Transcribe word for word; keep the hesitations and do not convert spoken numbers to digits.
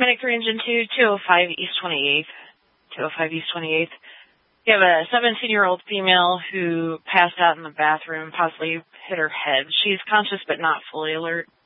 Medic three Engine two, two oh five East twenty-eighth. two oh five East twenty-eighth. You have a seventeen-year-old female who passed out in the bathroom, possibly hit her head. She's conscious but not fully alert.